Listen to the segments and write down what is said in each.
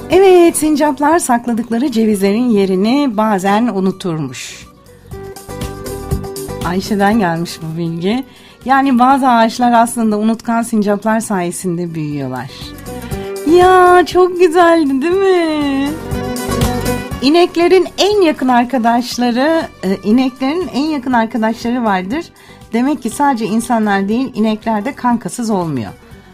Evet, sincaplar sakladıkları cevizlerin yerini bazen unuturmuş. Ayşe'den gelmiş bu bilgi. Yani bazı ağaçlar aslında unutkan sincaplar sayesinde büyüyorlar. Ya çok güzeldi değil mi? İneklerin en yakın arkadaşları vardır. Demek ki sadece insanlar değil, inekler de kankasız olmuyor.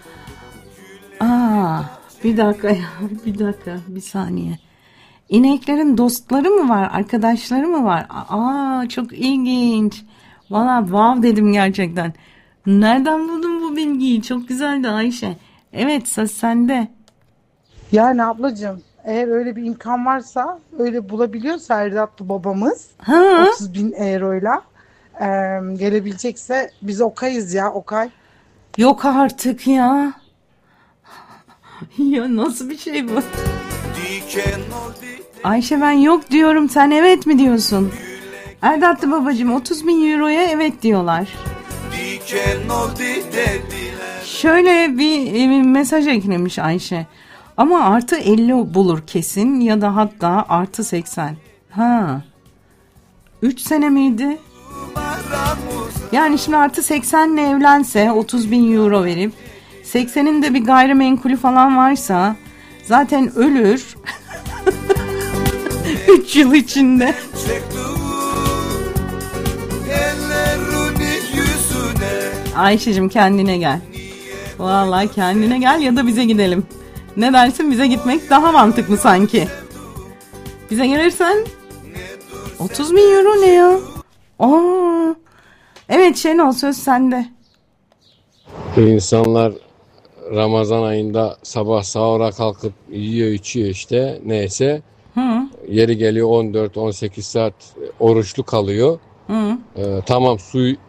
Bir dakika, bir saniye. İneklerin dostları mı var, arkadaşları mı var? Çok ilginç. Valla wow dedim gerçekten. Nereden buldun bu bilgiyi? Çok güzeldi Ayşe. Evet, söz sende. Yani ablacığım, eğer öyle bir imkan varsa, öyle bulabiliyorsa Erdatlı babamız Ha? 30.000 euroyla gelebilecekse biz okayız ya, Okay. Yok artık ya. Ya nasıl bir şey bu? Ayşe ben yok diyorum, sen evet mi diyorsun? Erdatlı babacığım 30.000 euroya evet diyorlar. Şöyle bir mesaj eklemiş Ayşe. Ama artı 50 bulur kesin ya da hatta artı 80. 3 sene miydi? Yani şimdi artı 80'le evlense 30.000 euro verip 80'in de bir gayrimenkulü falan varsa zaten ölür. 3 yıl içinde. Ayşe'cim kendine gel. Vallahi kendine gel ya da bize gidelim. Ne dersin, bize gitmek daha mantıklı sanki. Bize gelirsen 30.000 euro ne ya? Evet Şenol, söz sende. İnsanlar Ramazan ayında sabah sahura kalkıp yiyor içiyor işte neyse. Yeri geliyor 14-18 saat oruçlu kalıyor. Tamam, su